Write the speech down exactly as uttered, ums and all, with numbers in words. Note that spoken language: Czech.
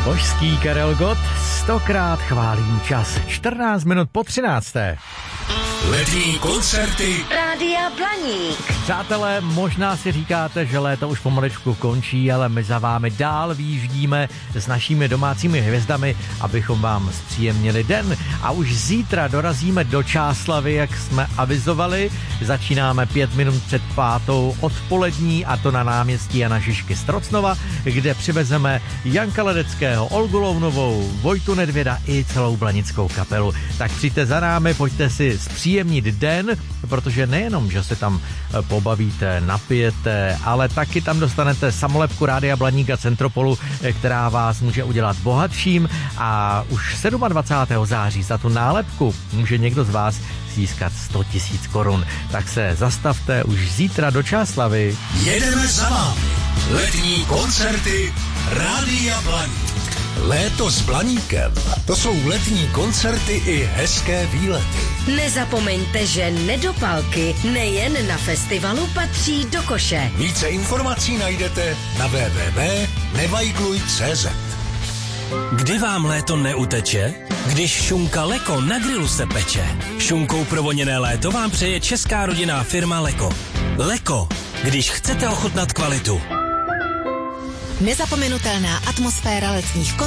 Božský Karel Gott, stokrát chválím čas, čtrnáct minut po třinácté. Letní koncerty Rádia Blaník. Přátelé, možná si říkáte, že léto už pomalečku končí, ale my za vámi dál výjíždíme s našimi domácími hvězdami, abychom vám zpříjemnili den. A už zítra dorazíme do Čáslavi, jak jsme avizovali. Začínáme pět minut před pátou odpolední, a to na náměstí Jana Žižky z Trocnova, kde přivezeme Janka Ledeckého, Olgu Lounovou, Vojtu Nedvěda i celou blanickou kapelu. Tak přijďte za námi, pojďte si zpříjemnit den, protože nejenom, že se tam pobavíte, napijete, ale taky tam dostanete samolepku Rádia Blaník a Centropolu, která vás může udělat bohatším, a už dvacátého sedmého září za tu nálepku může někdo z vás získat sto tisíc korun. Tak se zastavte už zítra do Čáslavy. Jedeme za vámi. Letní koncerty Rádia Blaník. Léto s Blaníkem. To jsou letní koncerty i hezké výlety. Nezapomeňte, že nedopalky nejen na festivalu patří do koše. Více informací najdete na w w w tečka nevajgluj tečka cé zet. Kdy vám léto neuteče? Když šunka Leko na grilu se peče. Šunkou provoněné léto vám přeje česká rodinná firma Leko. Leko, když chcete ochutnat kvalitu. Nezapomenutelná atmosféra letních koncertů